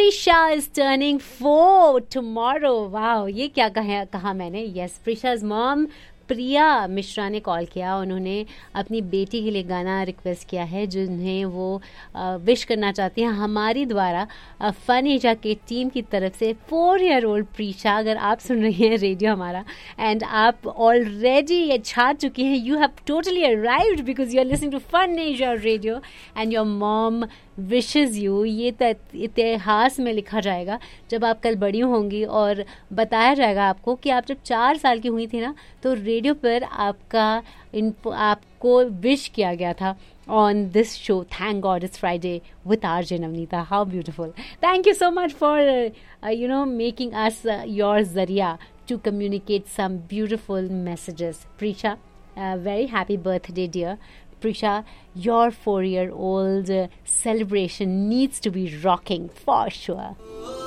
Prisha is turning 4 tomorrow. Wow, ये क्या कहा मैंने? Yes, Prisha's mom Priya Mishra ने कॉल किया. उन्होंने अपनी बेटी के लिए गाना रिक्वेस्ट किया है जिन्हें वो विश करना चाहती हैं हमारी द्वारा फन एजा के टीम की तरफ से. 4-year-old प्रीशा, अगर आप सुन रही हैं रेडियो हमारा एंड आप ऑलरेडी छा चुकी हैं, you have totally arrived because you are listening to fun एजा radio and your mom wishes you. ये इतिहास में लिखा जाएगा जब आप कल बड़ी होंगी और बताया जाएगा आपको कि आप जब 4 साल की हुई थी ना तो रेडियो पर आपको विश किया गया था on this show. Thank God it's Friday with RJ Navneeta. How beautiful. Thank you so much for making us your zariya to communicate some beautiful messages. Prisha, very happy birthday, dear. Prisha, your 4-year-old celebration needs to be rocking for sure.